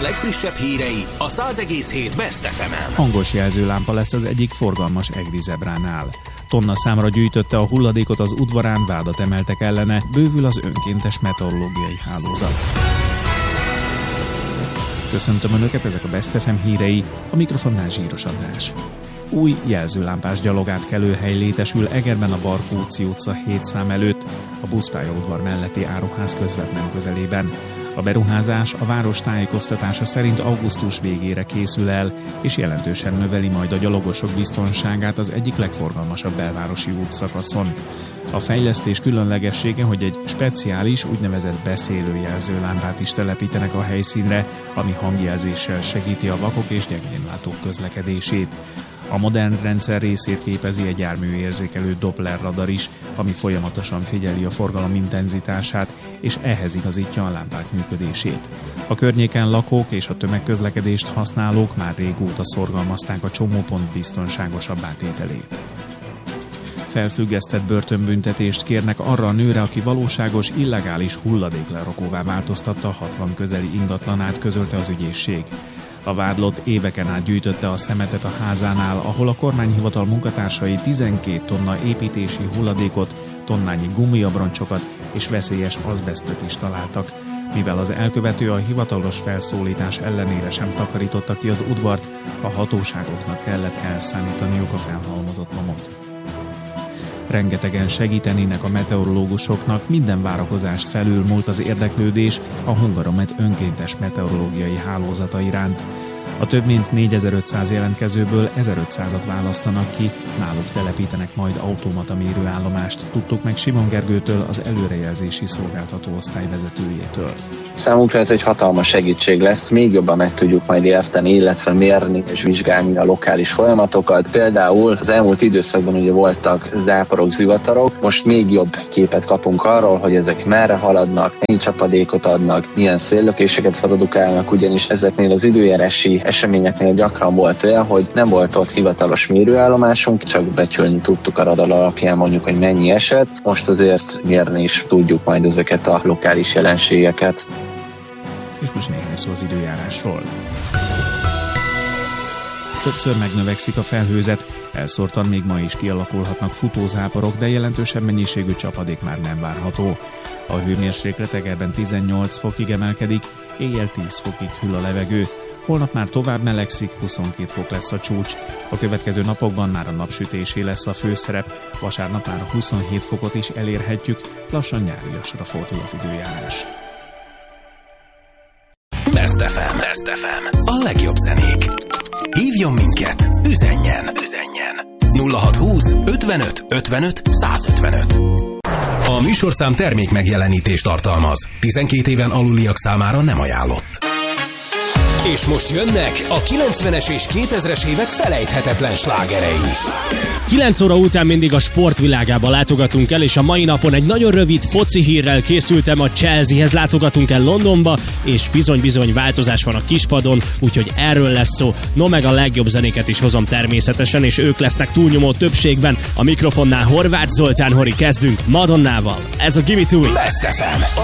legfrissebb hírei a 100,7 Best FM-en. Hangos jelzőlámpa lesz az egyik forgalmas egri zebránál. Tonna számra gyűjtötte a hulladékot az udvarán, vádat emeltek ellene, bővül az önkéntes meteorológiai hálózat. Köszöntöm Önöket, ezek a Best FM hírei, a mikrofonnál Zsíros András. Új jelzőlámpás gyalogátkelőhely létesül Egerben a Barkóczi utca 7 szám előtt, a buszpályaudvar melletti áruház közvetlen közelében. A beruházás a város tájékoztatása szerint augusztus végére készül el, és jelentősen növeli majd a gyalogosok biztonságát az egyik legforgalmasabb belvárosi útszakaszon. A fejlesztés különlegessége, hogy egy speciális, úgynevezett beszélőjelzőlámpát is telepítenek a helyszínre, ami hangjelzéssel segíti a vakok és gyengénlátók közlekedését. A modern rendszer részét képezi egy járműérzékelő Doppler radar is, ami folyamatosan figyeli a forgalom intenzitását, és ehhez igazítja a lámpák működését. A környéken lakók és a tömegközlekedést használók már régóta szorgalmazták a csomópont biztonságosabbá tételét. Felfüggesztett börtönbüntetést kérnek arra a nőre, aki valóságos, illegális hulladéklerakóvá változtatta a 60 közeli ingatlanát, közölte az ügyészség. A vádlott éveken át gyűjtötte a szemetet a házánál, ahol a kormányhivatal munkatársai 12 tonna építési hulladékot, tonnányi gumiabroncsokat és veszélyes azbesztet is találtak. Mivel az elkövető a hivatalos felszólítás ellenére sem takarította ki az udvart, a hatóságoknak kellett elszállítaniuk a felhalmozott lomot. Rengetegen segítenének a meteorológusoknak, minden várakozást felülmúlt az érdeklődés a Hungaromet önkéntes meteorológiai hálózata iránt. A több mint 4500 jelentkezőből 1500-at választanak ki, náluk telepítenek majd automata mérőállomást, tudtuk meg Simon Gergőtől, az előrejelzési szolgáltató osztályvezetőjétől. Számunkra ez egy hatalmas segítség lesz, még jobban meg tudjuk majd érteni, illetve mérni és vizsgálni a lokális folyamatokat. Például az elmúlt időszakban ugye voltak záporok, zivatarok, most még jobb képet kapunk arról, hogy ezek merre haladnak, mennyi csapadékot adnak, milyen széllökéseket produkálnak, ugyanis ezeknél az időjárási eseményeknél gyakran volt olyan, hogy nem volt ott hivatalos mérőállomásunk, csak becsülni tudtuk a radar alapján mondjuk, hogy mennyi esett. Most azért mérni is tudjuk majd ezeket a lokális jelenségeket. És most néhány szó az időjárásról. Többször megnövekszik a felhőzet, elszórtan még ma is kialakulhatnak futózáporok, de jelentősebb mennyiségű csapadék már nem várható. A hőmérséklet Egerben 18 fokig emelkedik, éjjel 10 fokig hűl a levegő. Holnap már tovább melegszik, 22 fok lesz a csúcs. A következő napokban már a napsütésé lesz a főszerep, vasárnap már a 27 fokot is elérhetjük, lassan nyáriasra fordul az időjárás. Best FM. Best FM. A legjobb zenék. Hívjon minket, üzenjen. 0620 55 55 155. A műsorszám termék megjelenítést tartalmaz. 12 éven aluliak számára nem ajánlott. És most jönnek a 90-es és 2000-es évek felejthetetlen slágerei. 9 óra után mindig a sportvilágába látogatunk el, és a mai napon egy nagyon rövid foci hírrel készültem. A Chelseahez látogatunk el Londonba, és bizony változás van a kispadon, úgyhogy erről lesz szó. No, meg a legjobb zenéket is hozom természetesen, és ők lesznek túlnyomó többségben. A mikrofonnál Horváth Zoltán, Hori, kezdünk Madonnával. Ez a Give It To Me. Best FM.